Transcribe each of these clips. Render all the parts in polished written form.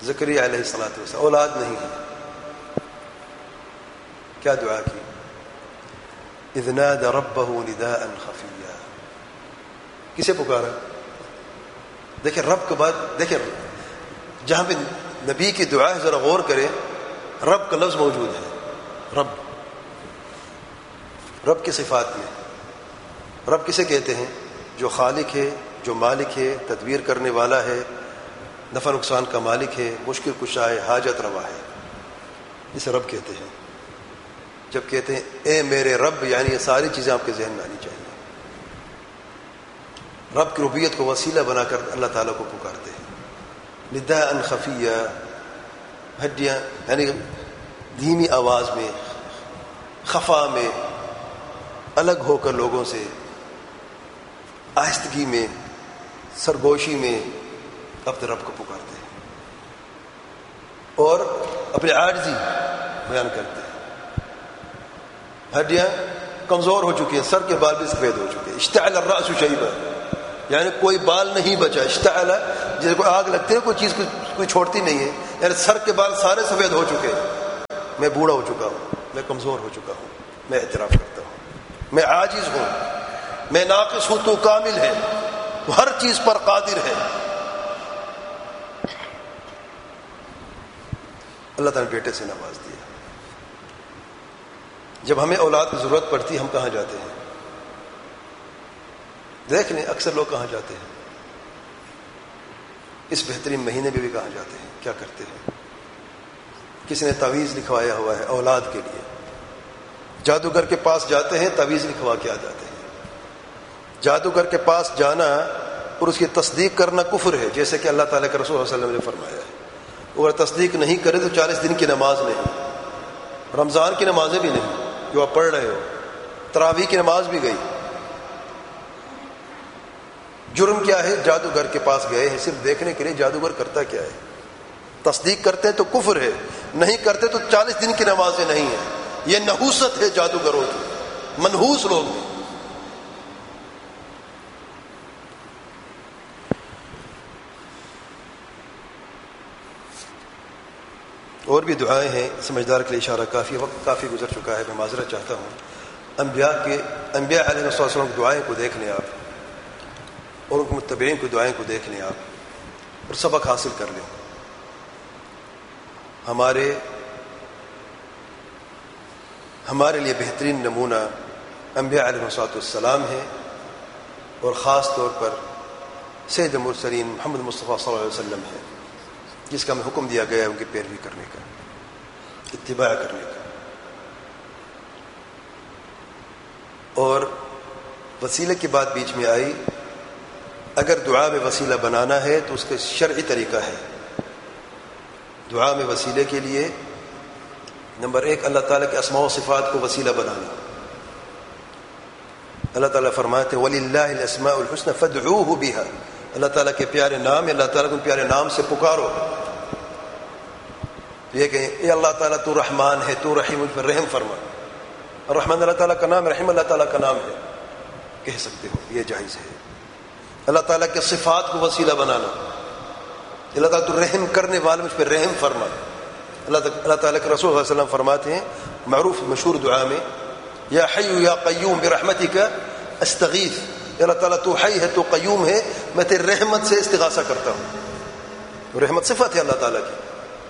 زکریا علیہ الصلوۃ والسلام اولاد نہیں ہے، کیا دعا کی؟ اذ نادى ربه نداء خفيا. کسے پکارا؟ دیکھیں رب کے بعد دیکھیں جہاں پہ نبی کی دعا ہے ذرا غور کریں، رب کا لفظ موجود ہے. رب کی صفات میں رب کسے کہتے ہیں؟ جو خالق ہے، جو مالک ہے، تدبیر کرنے والا ہے، نفع نقصان کا مالک ہے، مشکل کشا ہے، حاجت روا ہے، اسے رب کہتے ہیں. جب کہتے ہیں اے میرے رب، یعنی یہ ساری چیزیں آپ کے ذہن میں آنی چاہیے. رب کی ربوبیت کو وسیلہ بنا کر اللہ تعالیٰ کو پکارتے ہیں. نداء خفیہ، ہڈیاں یعنی دھیمی آواز میں، خفا میں، الگ ہو کر لوگوں سے، آہستگی میں، سرگوشی میں اپنے رب کو پکارتے ہیں اور اپنی عاجزی بیان کرتے ہیں. ہڈیاں کمزور ہو چکی ہیں، سر کے بال بھی سفید ہو چکے ہیں. اشتعل الرأس شیبا، یعنی کوئی بال نہیں بچا. اشتعل جیسے کوئی آگ لگتی ہے، کوئی چیز کوئی چھوڑتی نہیں ہے، یعنی سر کے بال سارے سفید ہو چکے ہیں. میں بوڑھا ہو چکا ہوں، میں کمزور ہو چکا ہوں، میں اعتراف کرتا ہوں، میں عاجز ہوں، میں ناقص ہوں، تو کامل ہے، تو ہر چیز پر قادر ہے. اللہ تعالیٰ نے بیٹے سے نواز دیا. جب ہمیں اولاد کی ضرورت پڑتی ہم کہاں جاتے ہیں؟ دیکھ لیں اکثر لوگ کہاں جاتے ہیں؟ اس بہترین مہینے میں بھی کہاں جاتے ہیں؟ کیا کرتے ہیں؟ کسی نے تعویذ لکھوایا ہوا ہے اولاد کے لیے، جادوگر کے پاس جاتے ہیں، تعویذ لکھوا کے آ جاتے ہیں. جادوگر کے پاس جانا اور اس کی تصدیق کرنا کفر ہے، جیسے کہ اللہ تعالیٰ کے رسول صلی اللہ علیہ وسلم نے فرمایا ہے. اگر تصدیق نہیں کرے تو 40 دن کی نماز نہیں، رمضان کی نمازیں بھی نہیں جو آپ پڑھ رہے ہو، تراویح کی نماز بھی گئی. جرم کیا ہے؟ جادوگر کے پاس گئے ہیں صرف دیکھنے کے لیے جادوگر کرتا کیا ہے. تصدیق کرتے ہیں تو کفر ہے، نہیں کرتے تو 40 دن کی نمازیں نہیں ہیں. یہ نحوست ہے جادوگروں کی، منحوس لوگ ہیں. اور بھی دعائیں ہیں، سمجھدار کے لیے اشارہ کافی، وقت کافی گزر چکا ہے، میں معذرت چاہتا ہوں. انبیاء علیہ السلام کی دعائیں کو دیکھ لیں آپ، اور ان کے متبعین کی دعائیں کو دیکھ لیں آپ، اور سبق حاصل کر لیں. ہمارے لیے بہترین نمونہ انبیاء علیہ السلام ہے، اور خاص طور پر سید المرسلین محمد مصطفیٰ صلی اللہ علیہ وسلم ہے، جس کا ہمیں حکم دیا گیا ہے ان کی پیروی کرنے کا، اتباع کرنے کا. اور وسیلے کی بات بیچ میں آئی. اگر دعا میں وسیلہ بنانا ہے تو اس کا شرعی طریقہ ہے. دعا میں وسیلے کے لیے نمبر 1 اللہ تعالیٰ کے اسماء و صفات کو وسیلہ بنانا. اللہ تعالیٰ فرماتے ہیں وَلِلَّهِ الْأَسْمَاءُ الْحُسْنَى فَادْعُوهُ بِهَا، اللہ تعالیٰ کے پیارے نام، اللہ تعالیٰ کو پیارے نام سے پکارو. یہ کہ اے اللہ تعالیٰ تو رحمان ہے، تو رحیم، مجھ پر رحم فرما. الرحمن اللہ تعالیٰ کا نام، رحیم اللہ تعالیٰ کا نام ہے، کہہ سکتے ہو، یہ جائز ہے. اللہ تعالیٰ کے صفات کو وسیلہ بنانا، اللہ تعالیٰ تو رحم کرنے والے، مجھ پہ رحم فرما. اللہ تعالیٰ کے رسول صلی اللہ علیہ وسلم فرماتے ہیں معروف مشہور دعا میں یا حی یا قیوم برحمتک استغیث، اللہ تعالیٰ تو حی ہے، تو قیوم ہے، میں تیری رحمت سے استغاثہ کرتا ہوں. رحمت صفت ہے اللہ تعالیٰ کی.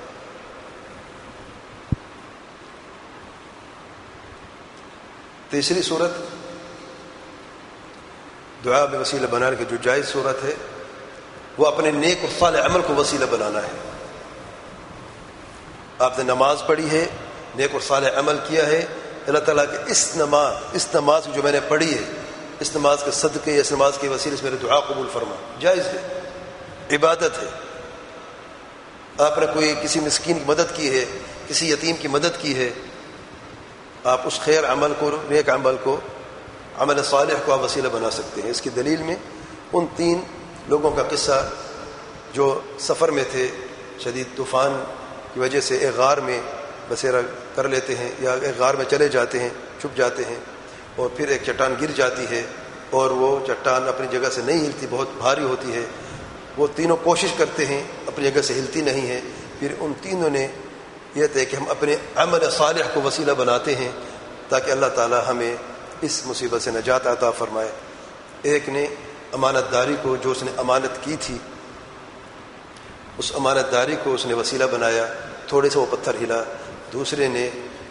تیسری صورت دعا میں وسیلہ بنانے کی جو جائز صورت ہے وہ اپنے نیک اور صالح عمل کو وسیلہ بنانا ہے. آپ نے نماز پڑھی ہے، نیک اور صالح عمل کیا ہے، اللہ تعالیٰ کہ اس نماز جو میں نے پڑھی ہے، اس نماز کے صدقے، اس نماز کے وسیلے سے میرے دعا قبول فرما. جائز ہے، عبادت ہے. آپ نے کوئی کسی مسکین کی مدد کی ہے، کسی یتیم کی مدد کی ہے، آپ اس خیر عمل کو، نیک عمل کو، عمل صالح کو آپ وسیلہ بنا سکتے ہیں. اس کی دلیل میں ان 3 لوگوں کا قصہ جو سفر میں تھے، شدید طوفان کی وجہ سے ایک غار میں بسیرا کر لیتے ہیں، یا ایک غار میں چلے جاتے ہیں، چھپ جاتے ہیں، اور پھر ایک چٹان گر جاتی ہے اور وہ چٹان اپنی جگہ سے نہیں ہلتی، بہت بھاری ہوتی ہے. وہ تینوں کوشش کرتے ہیں، اپنی جگہ سے ہلتی نہیں ہے، پھر ان تینوں نے یہ طے کہ ہم اپنے عمل صالح کو وسیلہ بناتے ہیں تاکہ اللہ تعالی ہمیں اس مصیبت سے نجات عطا فرمائے. ایک نے امانت داری کو، جو اس نے امانت کی تھی، اس امانت داری کو اس نے وسیلہ بنایا، تھوڑے سے وہ پتھر ہلا. دوسرے نے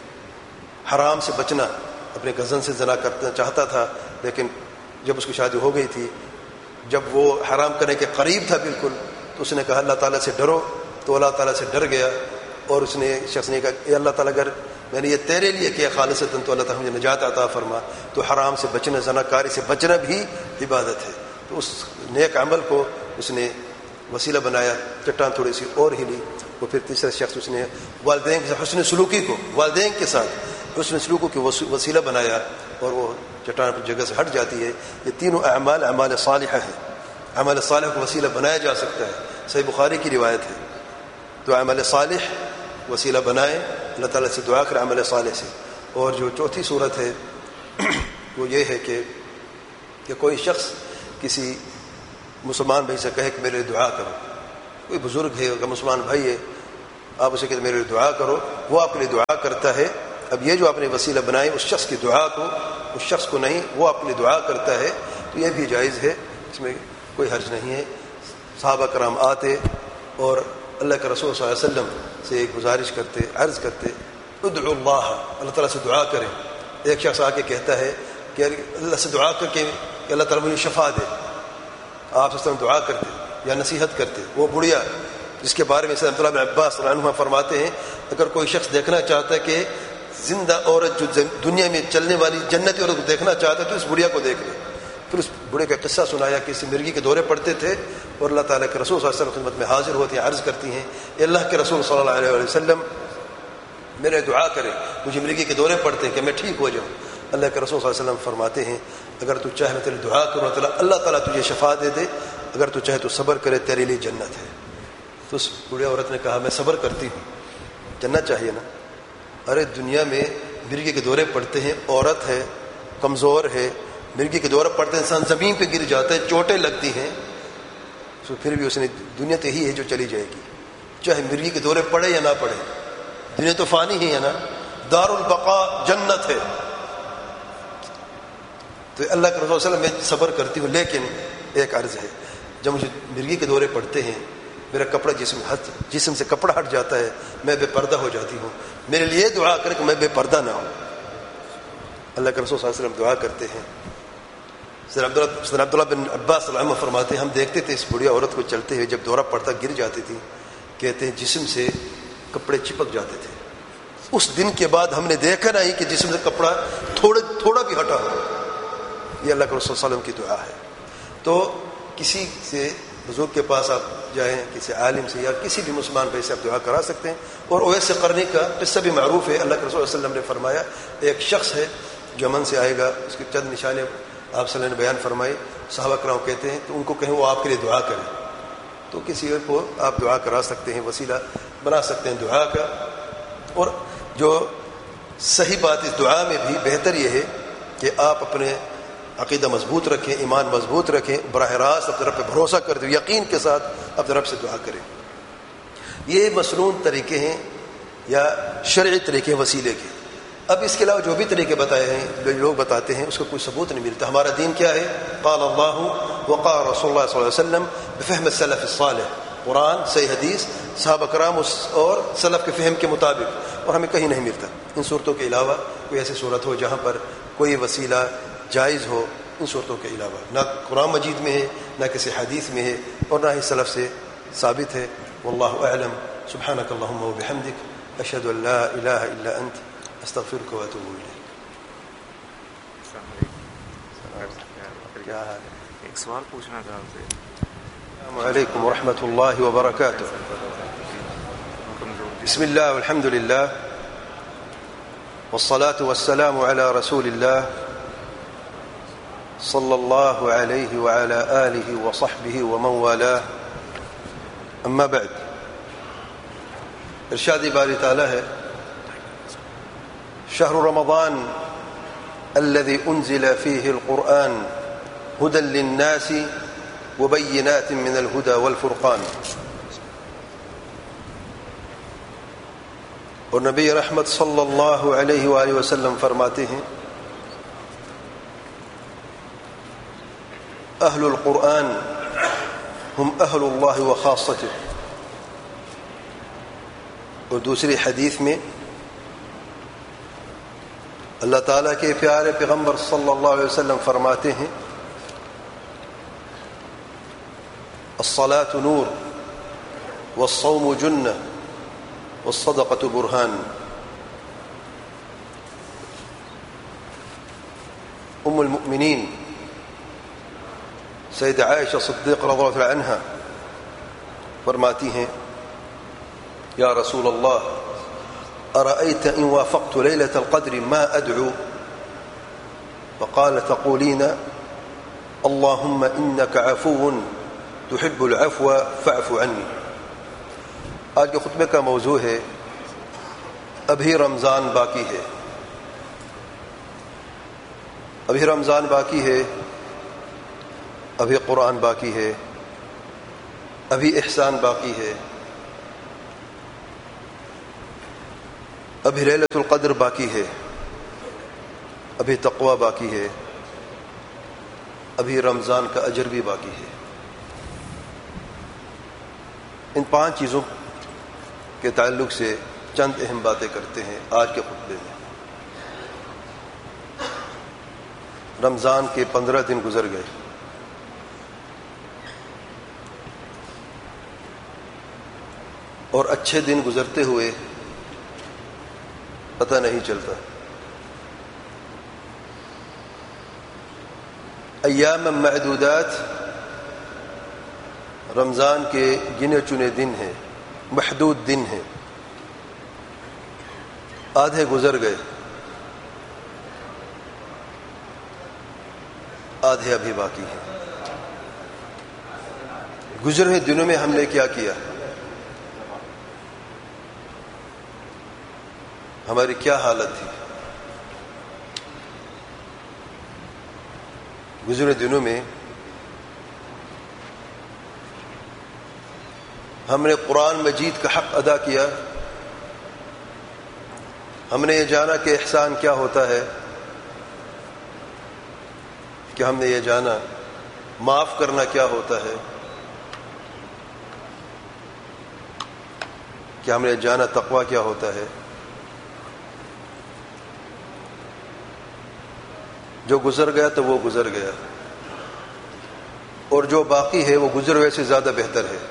حرام سے بچنا، اپنے کزن سے زنا کرنا چاہتا تھا، لیکن جب اس کی شادی ہو گئی تھی، جب وہ حرام کرنے کے قریب تھا بالکل، تو اس نے کہا اللہ تعالیٰ سے ڈرو. تو اللہ تعالیٰ سے ڈر گیا، اور اس نے شخص نے کہا اے اللہ تعالیٰ اگر میں نے یہ تیرے لیے کیا خالصتاً تو اللہ تعالیٰ مجھے نجات عطا فرما. تو حرام سے بچنا، زنا کاری سے بچنا بھی عبادت ہے. تو اس نیک عمل کو اس نے وسیلہ بنایا. چٹان تھوڑی سی اور ہلی. اور پھر تیسرا شخص اس نے والدین کے ساتھ حسن سلوکی کو، والدین کے ساتھ حسن سلوکی کو وسیلہ بنایا، اور وہ چٹان پر جگہ سے ہٹ جاتی ہے. یہ تینوں اعمال صالحہ ہیں. عمل صالح کو وسیلہ بنایا جا سکتا ہے. صحیح بخاری کی روایت ہے. تو عمل صالح وسیلہ بنائیں، اللہ تعالیٰ سے دعا کریں عمل صالح سے. اور جو چوتھی صورت ہے وہ یہ ہے کہ کوئی شخص کسی مسلمان بھائی سے کہے کہ میرے لیے دعا کرو. کوئی بزرگ ہے، اگر مسلمان بھائی ہے، آپ اسے کہتے میرے لیے دعا کرو، وہ آپ کے لیے دعا کرتا ہے. اب یہ جو آپ نے وسیلہ بنائے اس شخص کی دعا کو، اس شخص کو نہیں، وہ آپ کے لیے دعا کرتا ہے، تو یہ بھی جائز ہے، اس میں کوئی حرج نہیں ہے. صحابہ کرام آتے اور اللہ کے رسول صلی اللہ علیہ وسلم سے ایک گزارش کرتے، عرض کرتے ادعو اللہ، اللہ تعالیٰ سے دعا کریں. ایک شخص آ کے کہتا ہے کہ اللہ سے دعا کر کے کہ اللہ تعالیٰ مجھے شفا دے. آپ اس طرح دعا کرتے یا نصیحت کرتے. وہ بڑھیا جس کے بارے میں عبداللہ بن عباس رضی اللہ عنہ فرماتے ہیں اگر کوئی شخص دیکھنا چاہتا ہے کہ زندہ عورت جو دنیا میں چلنے والی جنتی عورت کو دیکھنا چاہتا ہے تو اس بڑھیا کو دیکھ لے. پھر اس بوڑھے کا قصہ سنایا کہ اس مرغی کے دورے پڑتے تھے اور اللہ تعالیٰ کے رسول صلی اللہ علیہ وسلم خدمت میں حاضر ہوتی ہیں، عرض کرتی ہیں اے اللہ کے رسول صلی اللہ علیہ وسلم میرے دعا کرے، مجھے مرغی کے دورے پڑتے ہیں کہ میں ٹھیک ہو جاؤں. اللہ کے رسول صلی اللہ علیہ وسلم فرماتے ہیں اگر تو چاہے میں تیری دعا کروں اللہ تعالیٰ تجھے شفا دے دے، اگر تو چاہے تو صبر کرے، تیرے لیے جنت ہے. تو اس بوڑھے عورت نے کہا میں صبر کرتی ہوں، جنت چاہیے نا. ارے دنیا میں مرغی کے دورے پڑتے ہیں، عورت ہے، کمزور ہے، مرغی کے دورے پڑتے ہیں، انسان زمین پہ گر جاتا ہے، چوٹیں لگتی ہیں، تو پھر بھی اس نے دنیا تو ہی ہے جو چلی جائے گی، چاہے مرغی کے دورے پڑے یا نہ پڑے. دنیا تو فانی ہی ہے نا، دار البقاء جنت ہے. تو اللہ کے رسول صلی اللہ علیہ وسلم میں صبر کرتی ہوں، لیکن ایک عرض ہے جب مجھے مرغی کے دورے پڑتے ہیں، میرا کپڑا جسم سے کپڑا ہٹ جاتا ہے، میں بے پردہ ہو جاتی ہوں، میرے لیے دعا کرے کہ میں بے پردہ نہ ہوں. اللہ کے رسول صلی اللہ علیہ وسلم دعا کرتے ہیں. سر عبداللہ بن عباس صلی اللہ علیہ وسلم فرماتے ہیں ہم دیکھتے تھے اس بڑھیا عورت کو چلتے ہوئے، جب دورہ پڑتا گر جاتی تھی، کہتے ہیں جسم سے کپڑے چپک جاتے تھے. اس دن کے بعد ہم نے دیکھا نہیں کہ جسم سے کپڑا تھوڑا بھی ہٹا ہو. یہ اللہ کے رسول صلی اللہ علیہ وسلم کی دعا ہے. تو کسی سے بزرگ کے پاس آپ جائیں، کسی عالم سے یا کسی بھی مسلمان بھائی سے آپ دعا کرا سکتے ہیں. اور اویس قرنی کا قصہ بھی معروف ہے. اللہ کے رسول صلی اللہ علیہ وسلم نے فرمایا ایک شخص ہے جو یمن سے آئے گا، اس کی چند نشانیں آپ صلی اللہ علیہ وسلم نے بیان فرمائی. صحابہ کرام کہتے ہیں تو ان کو کہیں وہ آپ کے لیے دعا کریں. تو کسی اور کو آپ دعا کرا سکتے ہیں، وسیلہ بنا سکتے ہیں دعا کا. اور جو صحیح بات اس دعا میں بھی بہتر یہ ہے کہ آپ اپنے عقیدہ مضبوط رکھیں، ایمان مضبوط رکھیں، براہ راست اپنے رب پہ بھروسہ کر دیں، یقین کے ساتھ اپنے رب سے دعا کریں. یہ مسنون طریقے ہیں یا شرعی طریقے وسیلے کے. اب اس کے علاوہ جو بھی طریقے بتائے ہیں جو لوگ بتاتے ہیں اس کا کوئی ثبوت نہیں ملتا. ہمارا دین کیا ہے؟ قال اللہ وقال رسول اللہ صلی اللہ علیہ وسلم بفہم السلف الصالح، قرآن، صحیح حدیث، صحابہ کرام اور سلف کے فہم کے مطابق، اور ہمیں کہیں نہیں ملتا. ان صورتوں کے علاوہ کوئی ایسی صورت ہو جہاں پر کوئی وسیلہ جائز ہو، ان صورتوں کے علاوہ نہ قرآن مجید میں ہے، نہ کسی حدیث میں ہے، اور نہ ہی سلف سے ثابت ہے. واللہ اعلم. سبحانک اللہم وبحمدک، اشہد ان لا الہ الا انت، استغفرک واتوب الیک. کیا حال ہے؟ ایک سوال پوچھنا تھا آپ سے. السلام علیکم ورحمۃ اللہ وبرکاتہ. بسم اللہ والحمد للہ والصلاة والسلام علی رسول اللہ صلی اللہ علیہ وعلی آلہ وصحبہ ومن والاه. اما بعد. ارشاد باری تعالی ہے شهر رمضان الذي أنزل فيه القرآن هدى للناس وبينات من الهدى والفرقان. اور نبی رحمت صلی اللہ علیہ وآلہ وسلم فرماتے ہیں اہل القرآن ہم اہل اللہ و خاصتہ. اور دوسری حدیث میں اللہ تعالیٰ کے پیارے پیغمبر صلی اللہ علیہ وسلم فرماتے ہیں الصلاة نور والصوم جنة والصدقة برهان. ام المؤمنین سید عائشہ صدیقہ رضی اللہ عنہا فرماتی ہیں یا رسول اللہ ارأيت ان وافقت ليلة القدر ما ادعو فقال تقولين اللهم انك عفو تحب العفو فاعف عني. آج کے خطبے کا موضوع ہے ابھی رمضان باقی ہے. ابھی رمضان باقی ہے، ابھی قرآن باقی ہے، ابھی احسان باقی ہے، ابھی لیلۃ القدر باقی ہے، ابھی تقوی باقی ہے، ابھی رمضان کا اجر بھی باقی ہے. ان 5 چیزوں کے تعلق سے چند اہم باتیں کرتے ہیں آج کے خطبے میں. رمضان کے 15 دن گزر گئے. اور اچھے دن گزرتے ہوئے پتہ نہیں چلتا. ایام معدودات رمضان کے گنے چنے دن ہیں، محدود دن ہیں. آدھے گزر گئے، آدھے ابھی باقی ہیں. گزرے ہوئے دنوں میں ہم نے کیا کیا؟ ہماری کیا حالت تھی؟ گزرے دنوں میں ہم نے قرآن مجید کا حق ادا کیا. ہم نے یہ جانا کہ احسان کیا ہوتا ہے، کہ ہم نے یہ جانا معاف کرنا کیا ہوتا ہے، کہ ہم نے جانا تقویٰ کیا ہوتا ہے. جو گزر گیا تو وہ گزر گیا، اور جو باقی ہے وہ گزر ہوئے سے زیادہ بہتر ہے.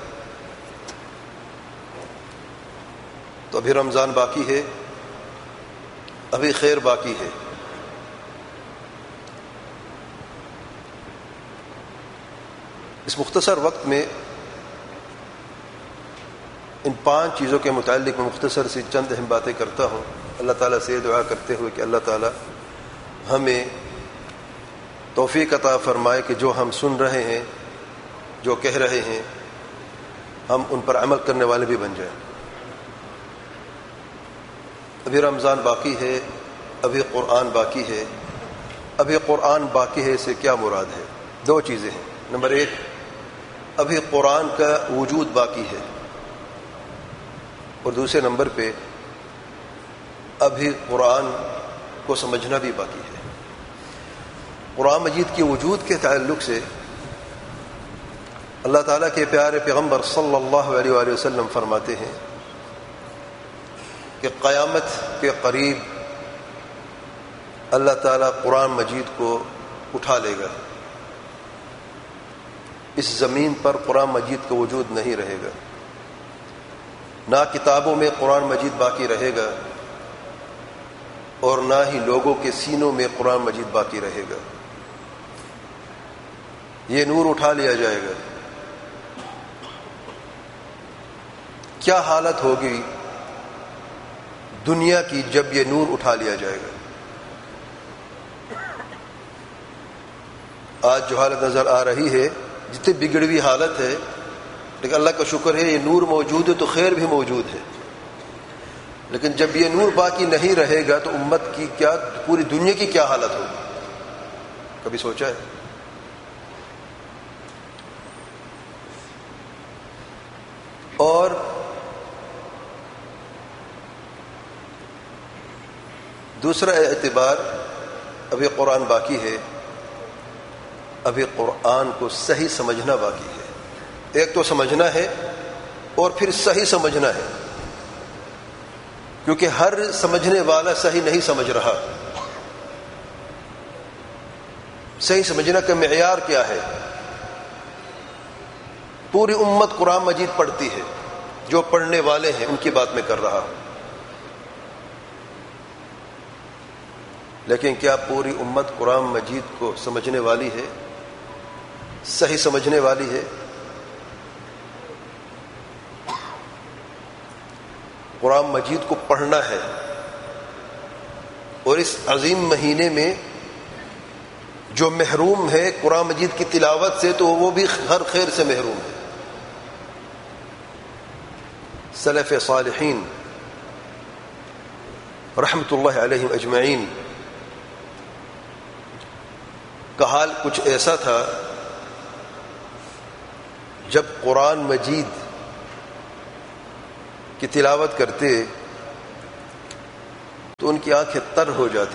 تو ابھی رمضان باقی ہے، ابھی خیر باقی ہے. اس مختصر وقت میں ان 5 چیزوں کے متعلق میں مختصر سی چند اہم باتیں کرتا ہوں، اللہ تعالیٰ سے دعا کرتے ہوئے کہ اللہ تعالیٰ ہمیں توفیق عطا فرمائے کہ جو ہم سن رہے ہیں، جو کہہ رہے ہیں، ہم ان پر عمل کرنے والے بھی بن جائیں. ابھی رمضان باقی ہے، ابھی قرآن باقی ہے. ابھی قرآن باقی ہے سے کیا مراد ہے؟ 2 چیزیں ہیں. نمبر 1، ابھی قرآن کا وجود باقی ہے، اور دوسرے نمبر پہ ابھی قرآن کو سمجھنا بھی باقی ہے. قرآن مجید کے وجود کے تعلق سے اللہ تعالیٰ کے پیارے پیغمبر صلی اللہ علیہ وآلہ وسلم فرماتے ہیں کہ قیامت کے قریب اللہ تعالیٰ قرآن مجید کو اٹھا لے گا. اس زمین پر قرآن مجید کا وجود نہیں رہے گا، نہ کتابوں میں قرآن مجید باقی رہے گا، اور نہ ہی لوگوں کے سینوں میں قرآن مجید باقی رہے گا. یہ نور اٹھا لیا جائے گا. کیا حالت ہوگی دنیا کی جب یہ نور اٹھا لیا جائے گا؟ آج جو حالت نظر آ رہی ہے، جتنی بگڑی ہوئی حالت ہے، لیکن اللہ کا شکر ہے یہ نور موجود ہے تو خیر بھی موجود ہے. لیکن جب یہ نور باقی نہیں رہے گا تو امت کی کیا، پوری دنیا کی کیا حالت ہوگی؟ کبھی سوچا ہے؟ اور دوسرا اعتبار، ابھی قرآن باقی ہے، ابھی قرآن کو صحیح سمجھنا باقی ہے۔ ایک تو سمجھنا ہے اور پھر صحیح سمجھنا ہے، کیونکہ ہر سمجھنے والا صحیح نہیں سمجھ رہا۔ صحیح سمجھنا کا معیار کیا ہے؟ پوری امت قرآن مجید پڑھتی ہے، جو پڑھنے والے ہیں ان کی بات میں کر رہا ہوں، لیکن کیا پوری امت قرآن مجید کو سمجھنے والی ہے، صحیح سمجھنے والی ہے؟ قرآن مجید کو پڑھنا ہے، اور اس عظیم مہینے میں جو محروم ہے قرآن مجید کی تلاوت سے تو وہ بھی ہر خیر سے محروم ہے۔ سلف صالحین رحمت اللہ علیہم اجمعین کا حال کچھ ایسا تھا، جب قرآن مجید کی تلاوت کرتے تو ان کی آنکھیں تر ہو جاتی،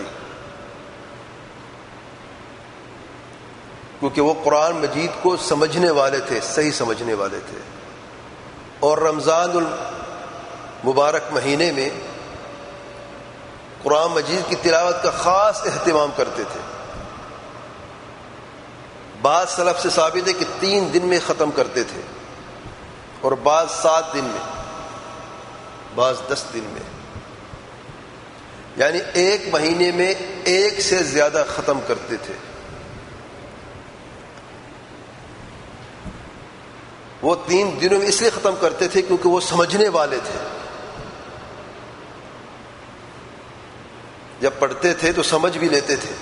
کیونکہ وہ قرآن مجید کو سمجھنے والے تھے، صحیح سمجھنے والے تھے، اور رمضان المبارک مہینے میں قرآن مجید کی تلاوت کا خاص اہتمام کرتے تھے۔ بعض سلف سے ثابت ہے کہ 3 دن میں ختم کرتے تھے، اور بعض 7 دن میں، بعض 10 دن میں، یعنی ایک مہینے میں 1 سے زیادہ ختم کرتے تھے۔ وہ 3 دنوں میں اس لیے ختم کرتے تھے کیونکہ وہ سمجھنے والے تھے، جب پڑھتے تھے تو سمجھ بھی لیتے تھے۔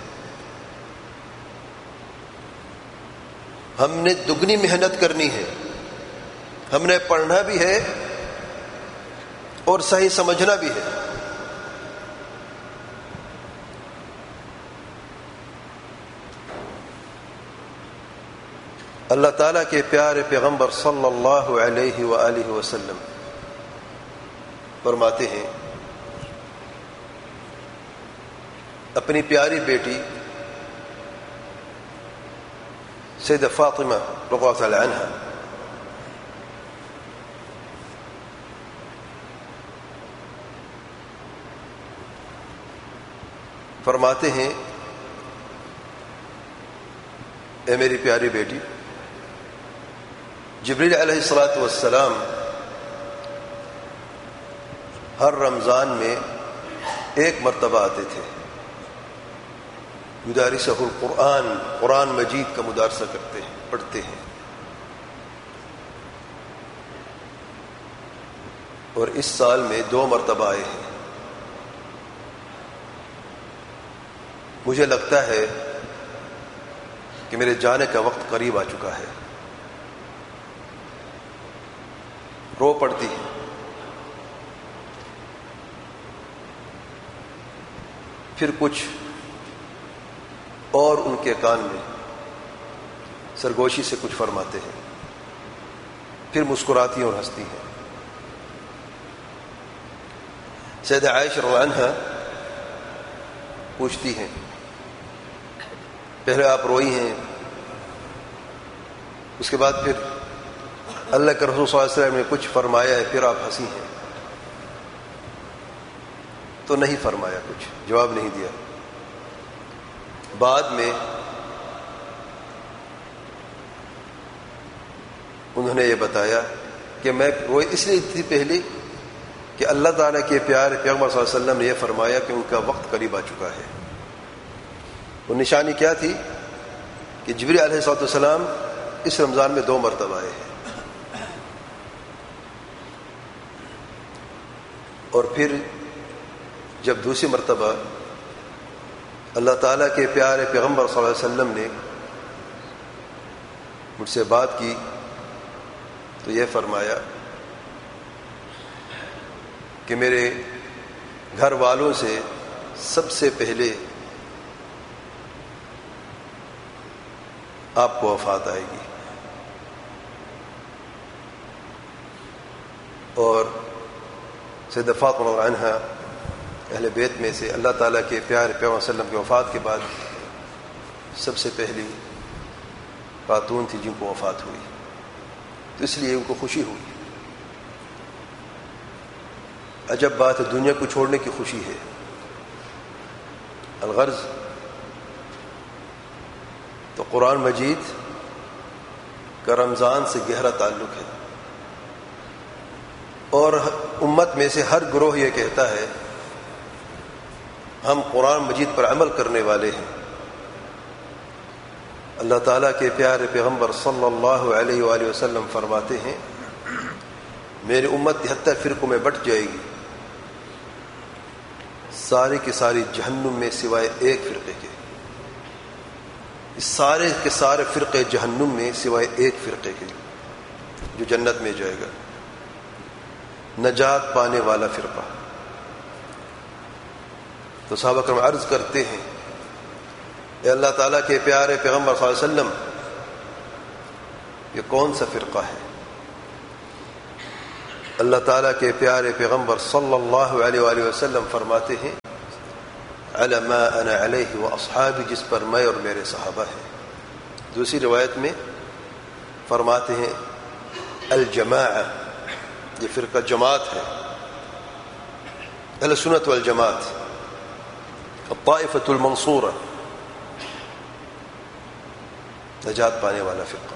ہم نے دگنی محنت کرنی ہے، ہم نے پڑھنا بھی ہے اور صحیح سمجھنا بھی ہے۔ اللہ تعالیٰ کے پیارے پیغمبر صلی اللہ علیہ وآلہ وسلم فرماتے ہیں، اپنی پیاری بیٹی سیدہ فاطمہ رضی اللہ تعالی عنہا فرماتے ہیں، اے میری پیاری بیٹی، جبریل علیہ الصلاۃ والسلام ہر رمضان میں 1 مرتبہ آتے تھے، یدارسہ القرآن، قرآن مجید کا مدارسہ کرتے ہیں، پڑھتے ہیں، اور اس سال میں 2 مرتبہ آئے ہیں۔ مجھے لگتا ہے کہ میرے جانے کا وقت قریب آ چکا ہے۔ رو پڑتی ہے۔ پھر کچھ اور ان کے کان میں سرگوشی سے کچھ فرماتے ہیں، پھر مسکراتی اور ہنستی ہیں۔ سیدہ عائشہ رضی اللہ عنہا پوچھتی ہیں، پہلے آپ روئی ہیں، اس کے بعد پھر اللہ کے رسول صلی اللہ علیہ وسلم نے کچھ فرمایا ہے، پھر آپ ہنسی ہیں؟ تو نہیں فرمایا، کچھ جواب نہیں دیا۔ بعد میں انہوں نے یہ بتایا کہ میں روئی اس لیے تھی پہلے کہ اللہ تعالیٰ کے پیارے پیغمبر صلی اللہ علیہ وسلم نے یہ فرمایا کہ ان کا وقت قریب آ چکا ہے۔ وہ نشانی کیا تھی کہ جبریل علیہ السلام اس رمضان میں 2 مرتبہ آئے ہیں، اور پھر جب دوسری مرتبہ اللہ تعالیٰ کے پیارے پیغمبر صلی اللہ علیہ وسلم نے مجھ سے بات کی تو یہ فرمایا کہ میرے گھر والوں سے سب سے پہلے آپ کو وفات آئے گی، اور سیدہ فاطمہ عنہا اہل بیت میں سے اللہ تعالیٰ کے پیارے پیغمبر صلی اللہ علیہ وسلم کی وفات کے بعد سب سے پہلی خاتون تھی جن کو وفات ہوئی، تو اس لیے ان کو خوشی ہوئی۔ عجب بات ہے، دنیا کو چھوڑنے کی خوشی ہے۔ الغرض تو قرآن مجید کا رمضان سے گہرا تعلق ہے، اور امت میں سے ہر گروہ یہ کہتا ہے ہم قرآن مجید پر عمل کرنے والے ہیں۔ اللہ تعالیٰ کے پیارے پیغمبر صلی اللہ علیہ وآلہ وسلم فرماتے ہیں میری امت 73 فرقوں میں بٹ جائے گی، ساری کی ساری جہنم میں سوائے ایک فرقے کے، سارے کے سارے فرقے جہنم میں سوائے ایک فرقے کے جو جنت میں جائے گا، نجات پانے والا فرقہ۔ تو صحابہ کرام عرض کرتے ہیں اے اللہ تعالیٰ کے پیارے پیغمبر صلی اللہ علیہ وسلم یہ کون سا فرقہ ہے؟ اللہ تعالیٰ کے پیارے پیغمبر صلی اللہ علیہ وآلہ وسلم فرماتے ہیں علی ما انا علیہ واصحابی، جس پر میں اور میرے صحابہ ہیں۔ دوسری روایت میں فرماتے ہیں الجماعہ، یہ فرقہ جماعت ہے، اہل سنت والجماعت، الطائفۃ المنصورہ، نجات پانے والا فرقہ۔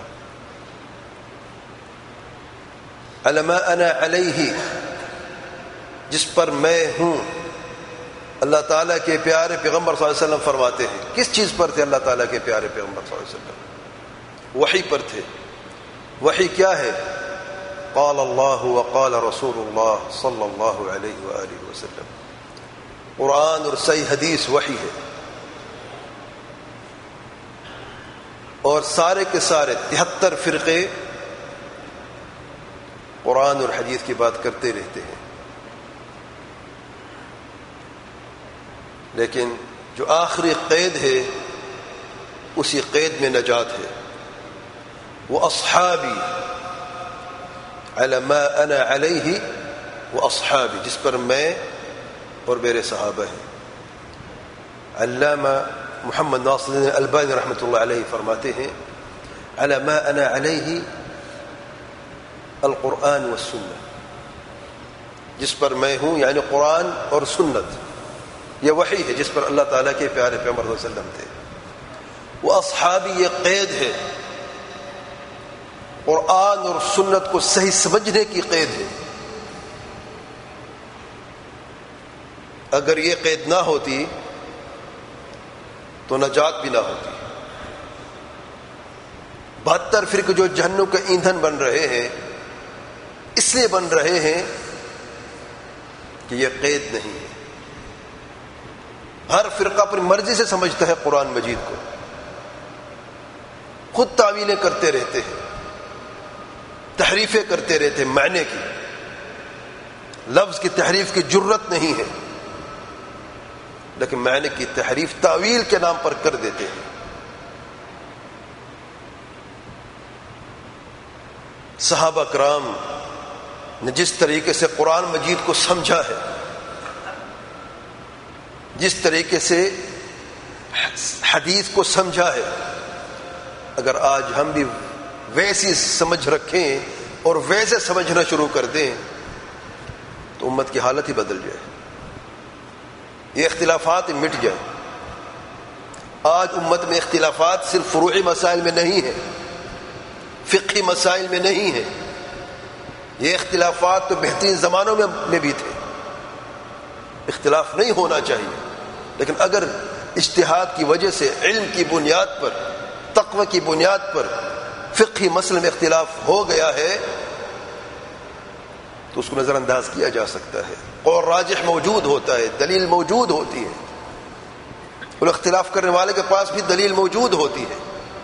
علی ما انا علیہ، جس پر میں ہوں۔ اللہ تعالیٰ کے پیارے پیغمبر صلی اللہ علیہ وسلم فرماتے ہیں کس چیز پر تھے اللہ تعالیٰ کے پیارے پیغمبر صلی اللہ علیہ وسلم؟ وحی پر تھے۔ وحی کیا ہے؟ قال اللہ وقال رسول اللہ صلی اللہ علیہ وآلہ وسلم۔ قرآن اور صحیح حدیث وحی ہے، اور سارے کے سارے 73 فرقے قرآن اور حدیث کی بات کرتے رہتے ہیں، لیکن جو آخری قید ہے اسی قید میں نجات ہے۔ وہ اصحابی علی ما انا علیہ واصحابی، جس پر میں اور میرے صحابہ ہیں۔ علامہ محمد ناصر الدین البانی رحمۃ اللہ علیہ فرماتے ہیں علی ما انا علیہ القرآن والسنہ، جس پر میں ہوں یعنی قرآن اور سنت، یہ وحی ہے جس پر اللہ تعالیٰ کے پیارے پیغمبر صلی اللہ علیہ وسلم تھے۔ وہ اصحابی، یہ قید ہے، قرآن اور سنت کو صحیح سمجھنے کی قید ہے۔ اگر یہ قید نہ ہوتی تو نجات بھی نہ ہوتی۔ 72 فرقے جو جہنم کا ایندھن بن رہے ہیں اس لیے بن رہے ہیں کہ یہ قید نہیں ہے۔ ہر فرقہ اپنی مرضی سے سمجھتا ہے قرآن مجید کو، خود تعویلیں کرتے رہتے ہیں، تحریفیں کرتے رہتے ہیں، معنی کی، لفظ کی تحریف کی جرت نہیں ہے، لیکن معنی کی تحریف تعویل کے نام پر کر دیتے ہیں۔ صحابہ کرام نے جس طریقے سے قرآن مجید کو سمجھا ہے، جس طریقے سے حدیث کو سمجھا ہے، اگر آج ہم بھی ویسی سمجھ رکھیں اور ویسے سمجھنا شروع کر دیں تو امت کی حالت ہی بدل جائے، یہ اختلافات مٹ جائیں۔ آج امت میں اختلافات صرف فروعی مسائل میں نہیں ہیں، فقہی مسائل میں نہیں ہیں، یہ اختلافات تو بہترین زمانوں میں بھی تھے۔ اختلاف نہیں ہونا چاہیے، لیکن اگر اجتہاد کی وجہ سے، علم کی بنیاد پر، تقوی کی بنیاد پر فقہی مسئلے میں اختلاف ہو گیا ہے تو اس کو نظر انداز کیا جا سکتا ہے، اور راجح موجود ہوتا ہے، دلیل موجود ہوتی ہے، اور اختلاف کرنے والے کے پاس بھی دلیل موجود ہوتی ہے۔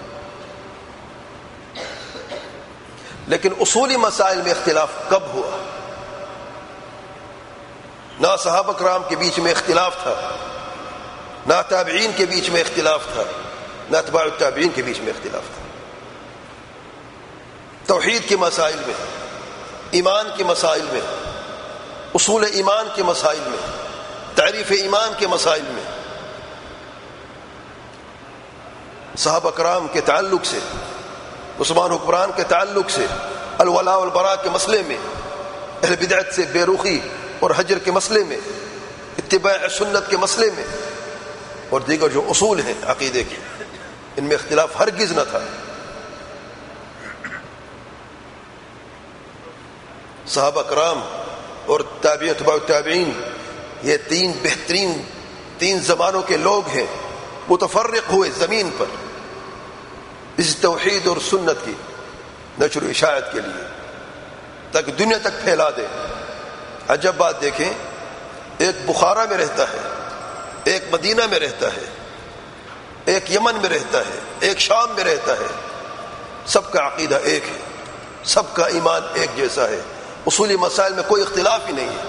لیکن اصولی مسائل میں اختلاف کب ہوا؟ نہ صحابہ کرام کے بیچ میں اختلاف تھا، نہ تابعین کے بیچ میں اختلاف تھا، نہ اتباع التابعین کے بیچ میں اختلاف تھا۔ توحید کے مسائل میں، ایمان کے مسائل میں، اصول ایمان کے مسائل میں، تعریف ایمان کے مسائل میں، صحابہ کرام کے تعلق سے، عثمان حکمران کے تعلق سے، الولاء والبراء کے مسئلے میں، اہل بدعت سے بے رخی اور حجر کے مسئلے میں، اتباع سنت کے مسئلے میں، اور دیگر جو اصول ہیں عقیدے کے، ان میں اختلاف ہرگز نہ تھا۔ صحابہ کرام اور تابعین تبع التابعین یہ تین بہترین تین زمانوں کے لوگ ہیں، متفرق ہوئے زمین پر اس توحید اور سنت کی نشر و اشاعت کے لیے تاکہ دنیا تک پھیلا دے۔ عجب بات دیکھیں، ایک بخارا میں رہتا ہے، ایک مدینہ میں رہتا ہے، ایک یمن میں رہتا ہے، ایک شام میں رہتا ہے، سب کا عقیدہ ایک ہے، سب کا ایمان ایک جیسا ہے، اصولی مسائل میں کوئی اختلاف ہی نہیں ہے۔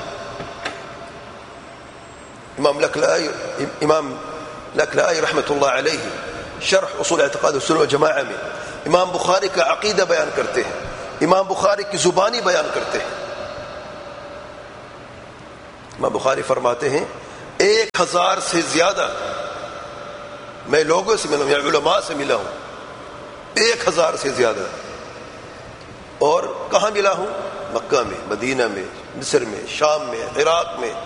امام لکھلائی رحمۃ اللہ علیہ شرح اصول اعتقاد السنہ والجماعہ میں امام بخاری کا عقیدہ بیان کرتے ہیں، امام بخاری کی زبانی بیان کرتے ہیں۔ امام بخاری فرماتے ہیں 1000 سے زیادہ میں لوگوں سے ملا ہوں، یعنی علماء سے ملا ہوں، 1000 سے زیادہ، اور کہاں ملا ہوں؟ مکہ میں، مدینہ میں، مصر میں، شام میں، عراق میں،